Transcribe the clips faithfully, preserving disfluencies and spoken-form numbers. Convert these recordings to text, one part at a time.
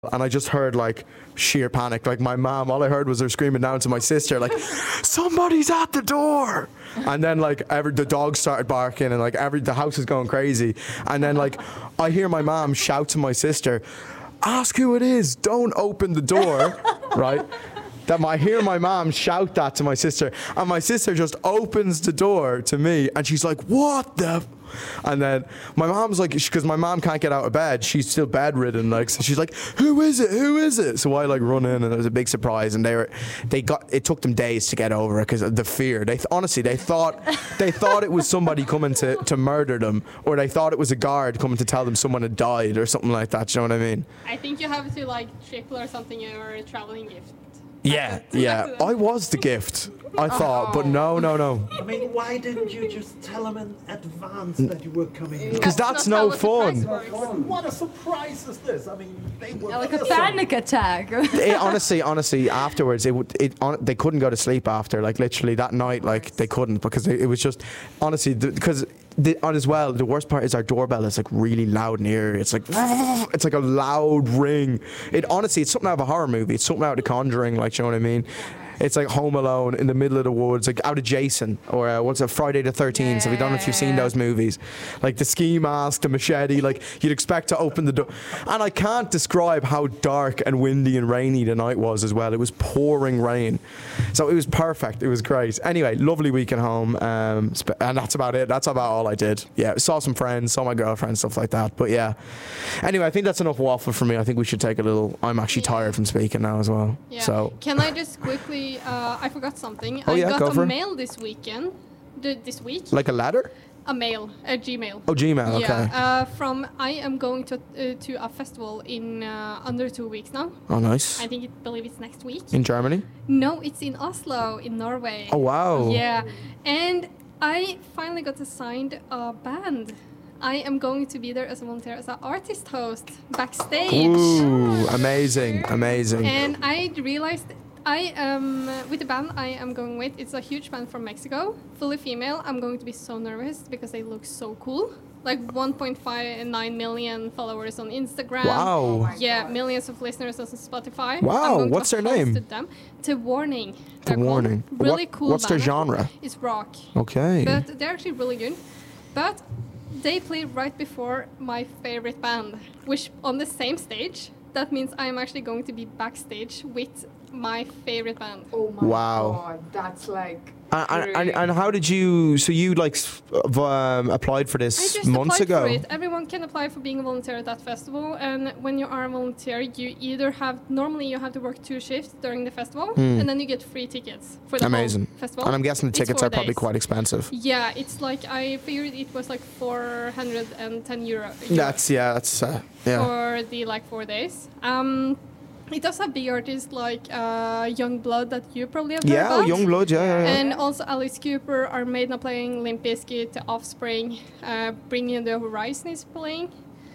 and I just heard like sheer panic. Like my mom, all I heard was her screaming down to my sister, like, somebody's at the door. And then like every the dogs started barking and like every the house is going crazy. And then like I hear my mom shout to my sister, ask who it is, don't open the door. Right? That my, I hear my mom shout that to my sister, and my sister just opens the door to me, and she's like, "What the?" F-? And then my mom's like, because my mom can't get out of bed, she's still bedridden, like, so she's like, "Who is it? Who is it?" So I like run in, and it was a big surprise, and they were, they got, it took them days to get over it because of the fear. They honestly, they thought, they thought it was somebody coming to to murder them, or they thought it was a guard coming to tell them someone had died or something like that. Do you know what I mean? I think you have to like triple or something your traveling gift. Yeah, yeah. I was the gift, I thought, but no, no, no. I mean, why didn't you just tell them in advance that you were coming? Because that's no fun. What a surprise is this? I mean, they were Yeah, like a panic attack. It, honestly, honestly, afterwards, it would, it, on, they couldn't go to sleep after. Like literally that night, like they couldn't because it, it was just, honestly, because. The, and as well, the worst part is our doorbell is like really loud and eerie. It's like it's like a loud ring. It honestly, it's something out of a horror movie. It's something out of The Conjuring. Like, you know what I mean? It's like Home Alone in the middle of the woods, like out of Jason, or uh, what's it, Friday the thirteenth. Yeah, I don't know if you've seen those movies. Like the ski mask, the machete, like you'd expect to open the door. And I can't describe how dark and windy and rainy the night was as well. It was pouring rain. So it was perfect. It was great. Anyway, lovely week at home. Um, and that's about it. That's about all I did. Yeah, saw some friends, saw my girlfriend, stuff like that. But yeah. Anyway, I think that's enough waffle for me. I think we should take a little, I'm actually Yeah. tired from speaking now as well. Yeah. So. Can I just quickly? Uh, I forgot something. Oh, I yeah, got go a for it. mail this weekend. Th- this week. Like a ladder? A mail, a Gmail. Oh, Gmail, okay. Yeah. Uh, from I am going to uh, to a festival in uh, under two weeks now. Oh, nice. I think it, believe it's next week. In Germany? No, it's in Oslo, in Norway. Oh, wow. Yeah, and I finally got assigned a band. I am going to be there as a volunteer, as an artist host backstage. Ooh, amazing, amazing. And I realized I um with the band I am going with, it's a huge band from Mexico, fully female. I'm going to be so nervous because they look so cool. Like one point five nine million followers on Instagram. Wow. Yeah, millions of listeners on Spotify. Wow, I'm going what's to their name? host Them. To Warning. The they're called. Warning. Really What- cool what's their band. genre? It's rock. Okay. But they're actually really good. But they play right before my favorite band, which on the same stage. That means I'm actually going to be backstage with my favorite band. Oh my Wow. god, that's like. And, and, crazy. and how did you, so you like s- v- um, applied for I this just months applied ago? for it. Everyone can apply for being a volunteer at that festival, and when you are a volunteer, you either have normally you have to work two shifts during the festival, and then you get free tickets for the Amazing. whole festival. And I'm guessing the It's tickets four are probably days. quite expensive. Yeah, it's like I figured it was like four hundred ten euro. euro That's, yeah, that's, uh, yeah. for the like four days. Um, it does have big artists like uh, Young Blood that you probably have heard Yeah, oh, about. Young Blood, yeah, yeah, yeah. And also Alice Cooper, Armaden are playing, Limp Bizkit, The Offspring, uh, Bringing the Horizon is playing.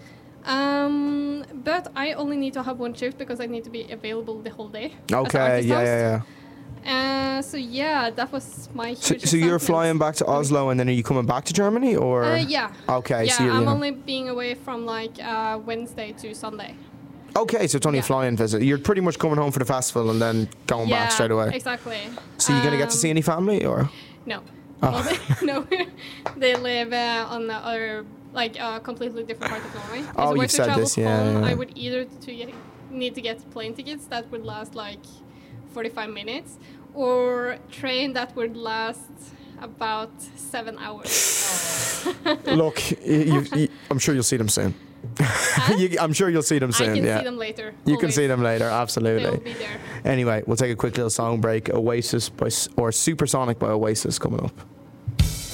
Um, but I only need to have one shift because I need to be available the whole day. as Okay, artist yeah, host. yeah, yeah. Uh, so yeah, that was my huge So, so you're excitement. flying back to Oslo and then are you coming back to Germany or? Uh, yeah. Okay, Yeah, so you're, you I'm know. only being away from like uh, Wednesday to Sunday. Okay, so it's only Yeah. a fly-in visit. You're pretty much coming home for the festival and then going yeah, back straight away. Exactly. So you're gonna get to see Um, any family or? No. Oh. Well, they, no. They live uh, on the other, like, a uh, completely different part of Norway. If Oh, I were you've to said travel this, yeah, home, yeah. I would either to get, need to get plane tickets that would last like forty-five minutes, or train that would last about seven hours. Look, you, you, I'm sure you'll see them soon. you, I'm sure you'll see them I soon. can yeah. see them later. You can always. see them later, absolutely. They'll be there. Anyway, we'll take a quick little song break. Oasis by, S- or Supersonic by Oasis coming up.